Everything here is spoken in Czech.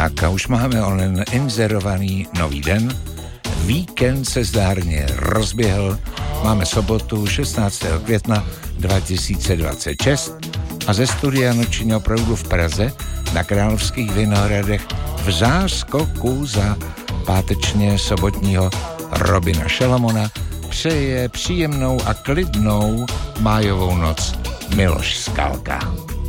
Tak a už máme onen inzerovaný nový den. Víkend se zdárně rozběhl. Máme sobotu 16. května 2026 a ze studia Nočního proudu v Praze na Královských Vinohradech v záskoku za pátečně sobotního Robina Šalamona přeje příjemnou a klidnou májovou noc Miloš Skalka.